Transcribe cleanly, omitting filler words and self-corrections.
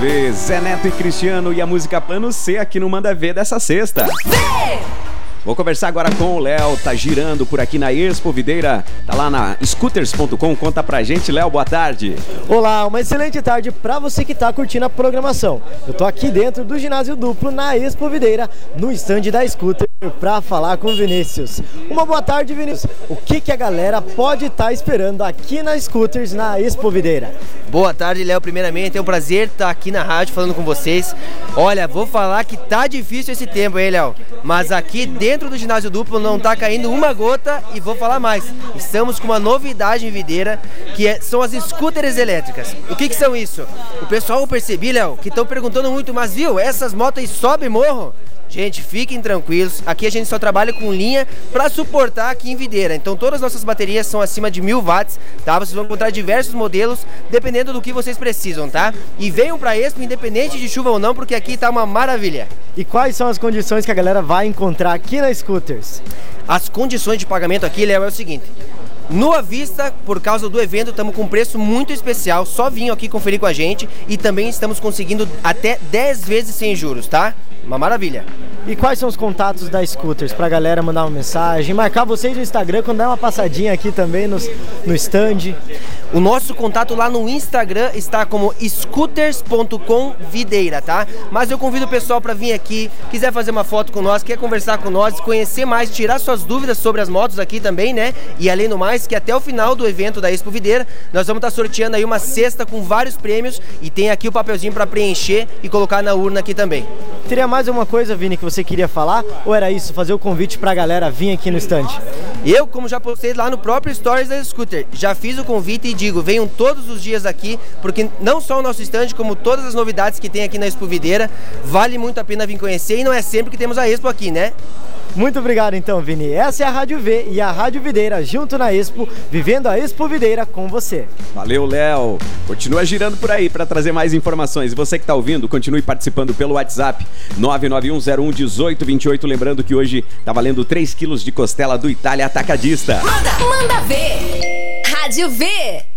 V, Zé Neto e Cristiano e a música Plano C aqui no Manda Ver dessa sexta. Vou conversar agora com o Léo, tá girando por aqui na Expo Videira, tá lá na scooters.com, conta pra gente, Léo, boa tarde. Olá, uma excelente tarde pra você que tá curtindo a programação. Eu tô aqui dentro do ginásio duplo na Expo Videira, no stand da Scooter, pra falar com o Vinícius. Uma boa tarde, Vinícius. O que a galera pode estar esperando aqui na Scooters, na Expo Videira? Boa tarde, Léo. Primeiramente, é um prazer estar aqui na rádio falando com vocês. Olha, vou falar que tá difícil esse tempo, hein, Léo? Mas aqui dentro do ginásio duplo não tá caindo uma gota e vou falar mais. Estamos com uma novidade em Videira, que são as scooters elétricas. O que são isso? O pessoal, eu percebi, Léo, que estão perguntando muito, mas viu, essas motos aí sobem morro? Gente, fiquem tranquilos, aqui a gente só trabalha com linha para suportar aqui em Videira. Então todas as nossas baterias são acima de 1000 watts, tá? Vocês vão encontrar diversos modelos, dependendo do que vocês precisam, tá? E venham pra Expo, independente de chuva ou não, porque aqui tá uma maravilha. E quais são as condições que a galera vai encontrar aqui na Scooters? As condições de pagamento aqui, Léo, é o seguinte: no à vista, por causa do evento, estamos com um preço muito especial, só vinham aqui conferir com a gente e também estamos conseguindo até 10 vezes sem juros, tá? Uma maravilha. E quais são os contatos da Scooters pra galera mandar uma mensagem, marcar vocês no Instagram quando der uma passadinha aqui também no stand? O nosso contato lá no Instagram está como scooters.com Videira, tá? Mas eu convido o pessoal para vir aqui, quiser fazer uma foto com nós, quer conversar com nós, conhecer mais, tirar suas dúvidas sobre as motos aqui também, né? E além do mais, que até o final do evento da Expo Videira, nós vamos estar sorteando aí uma cesta com vários prêmios e tem aqui o papelzinho para preencher e colocar na urna aqui também. Teria mais alguma coisa, Vini, que você queria falar? Ou era isso, fazer o convite pra galera vir aqui no stand? Eu, como já postei lá no próprio Stories da Scooter, já fiz o convite e digo, venham todos os dias aqui, porque não só o nosso stand, como todas as novidades que tem aqui na Expo Videira, vale muito a pena vir conhecer e não é sempre que temos a Expo aqui, né? Muito obrigado então, Vini. Essa é a Rádio V e a Rádio Videira junto na Expo, vivendo a Expo Videira com você. Valeu, Léo. Continua girando por aí para trazer mais informações. E você que está ouvindo, continue participando pelo WhatsApp 991011828. Lembrando que hoje tá valendo 3 quilos de costela do Itália Atacadista. Manda ver! Rádio V!